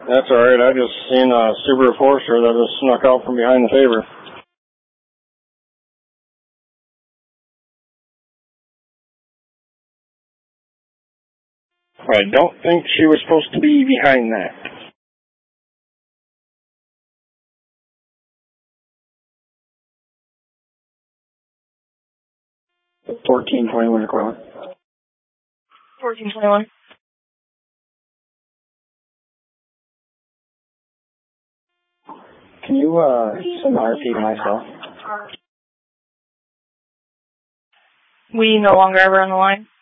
That's alright. I just seen a Subaru Forester that just snuck out from behind the favor. I don't think she was supposed to be behind that. 1421 equivalent. 1421. Can you send RP to myself? We no longer ever on the line.